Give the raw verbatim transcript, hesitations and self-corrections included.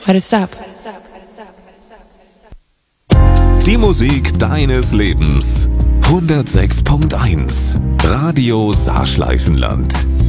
Why to stop? Die Musik deines Lebens. hundertsechs Komma eins Radio Saarschleifenland.